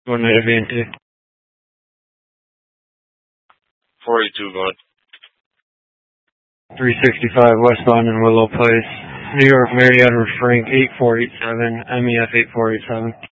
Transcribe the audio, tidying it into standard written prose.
Going to VNT. 482 going. 365 westbound in Willow Place. New York, Mary Edward Frank, 8487, MEF 8487.